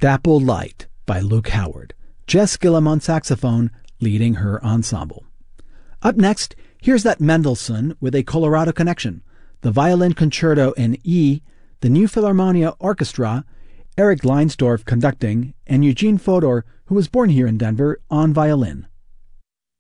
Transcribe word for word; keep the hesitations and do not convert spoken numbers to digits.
Dapple Light by Luke Howard. Jess Gillum on saxophone, leading her ensemble. Up next, here's that Mendelssohn with a Colorado connection, the Violin Concerto in E, the New Philharmonia Orchestra, Eric Leinsdorf conducting, and Eugene Fodor, who was born here in Denver, on violin.